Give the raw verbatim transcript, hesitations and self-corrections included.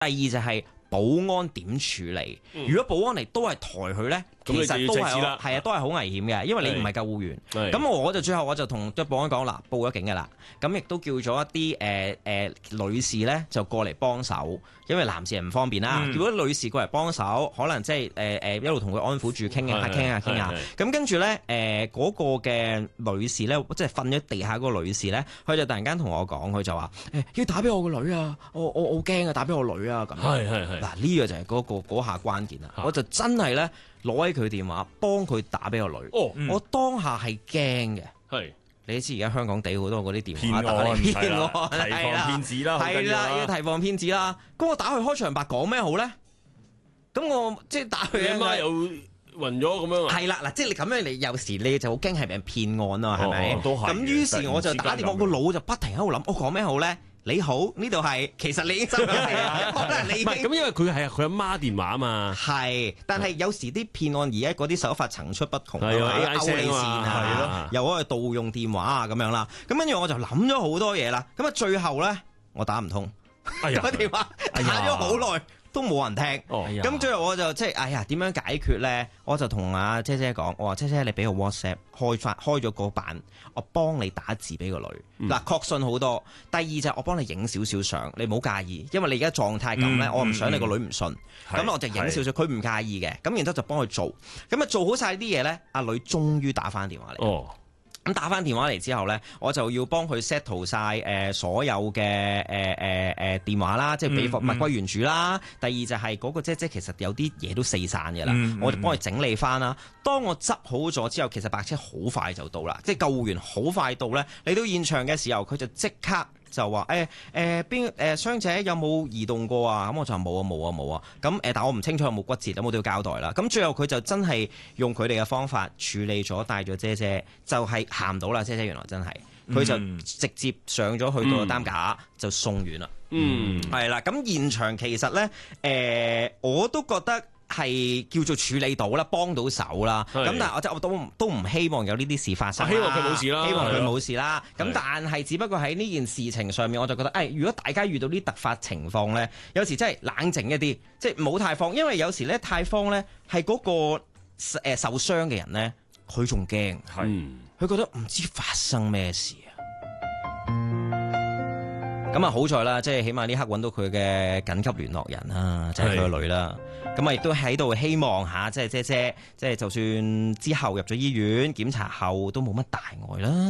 第二就係保安點處理。嗯、如果保安嚟都係抬佢咧，其實都係係啊，都係好危險嘅，因為你唔係救護員。咁我就最後我就同啲保安講啦，報咗警㗎啦。咁亦都叫咗一啲誒誒女士咧就過嚟幫手，因為男士係唔方便啦。嗯、如果女士過嚟幫手，可能即係誒誒一路同佢安撫住傾下傾下傾下。咁跟住咧誒嗰個嘅女士咧，即係瞓咗地下嗰個女士咧，佢就突然間同我講，佢就話誒、欸、要打俾我個女啊，我我好驚啊，打俾我女啊咁。係係係。嗱呢個就係嗰、嗰個嗰下關鍵啦，是我就真係咧攞起佢電話幫佢打俾個女。哦嗯、我當下係驚嘅。係。你知而家香港地好多嗰啲電話打嚟騙案， 提防騙子啦， 係啦，要提防騙子啦。咁我打去開場白講咩好咧？咁我即係打去你阿媽又暈咗咁樣啊？ 係啦，嗱，即係你咁樣，你有時你就好驚係俾人騙案啊，係咪？ 都係。 咁於是我就打電話，個腦就不停喺度諗，我講咩好咧？你好，呢度係，其實你已經收咗係啊，可能你唔係咁，因為佢係佢阿媽電話啊嘛。 係，但係有時啲騙案而家嗰啲手法層出不窮， 係啊， 勾你線啊，又可以盜用電話啊咁樣啦。咁跟住我就諗咗好多嘢啦。咁啊，最後咧我打唔通，個電話打咗好耐。都冇人聽，咁、哦、最後我就即係，哎呀，點樣解決咧？我就同阿姐姐講，我話姐姐，你俾個 WhatsApp 開翻，開咗個版，我幫你打字俾個女。嗱、嗯，確信好多。第二就係我幫你影少少相，你唔好介意，因為你而家狀態咁咧，嗯、我唔想你個女唔信。咁、嗯、我就影少少，佢唔介意嘅。咁然之後就幫佢做，咁啊做好晒啲嘢咧，阿女終於打翻電話嚟。哦咁打翻電話嚟之後咧，我就要幫佢 settle 晒誒所有嘅誒誒誒電話啦，即係俾物歸原主啦。嗯嗯、第二就係嗰個姐姐其實有啲嘢都四散嘅啦，嗯嗯、我就幫佢整理翻啦。當我執好咗之後，其實白車好快就到啦，即係救護員好快到咧。嚟到現場嘅時候，佢就即刻就話誒誒邊誒傷者有冇移動過啊？咁我就話冇啊冇啊冇啊。咁誒、呃，但我唔清楚有冇骨折，咁我都要交代啦。咁最後佢就真係用佢哋嘅方法處理咗，帶咗姐姐就係行到啦。姐姐原來真係佢就直接上咗去到擔架、嗯、就送院啦。嗯，係啦。咁現場其實咧誒、呃，我都覺得係叫做處理到啦，幫到手啦。咁的但係我即係我都都唔希望有呢啲事發生。 希望佢冇事啦， 希望佢冇事啦。咁的但係只不過喺呢件事情上面，我就覺得誒、哎，如果大家遇到啲突發情況咧，有時真係冷靜一啲，即係唔好太慌，因為有時咧太慌咧係嗰個誒、呃、受傷嘅人咧，佢仲驚，係佢的覺得唔知發生咩事啊。咁啊好在啦，即係起碼呢刻揾到佢嘅緊急聯絡人啦，就係佢個女啦。咁啊亦都喺度希望下，即係姐姐，即係就算之後入咗醫院檢查後都冇乜大礙啦。